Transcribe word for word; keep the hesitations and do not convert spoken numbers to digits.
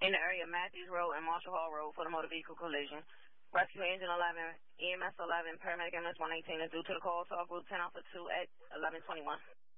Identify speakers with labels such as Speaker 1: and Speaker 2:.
Speaker 1: in the area of Matthews Road and Marshall Hall Road for the motor vehicle collision. Rescue Engine eleven, E M S eleven, Paramedic M S one eighteen is due to the call. Talk Group ten Alpha two at eleven twenty-one.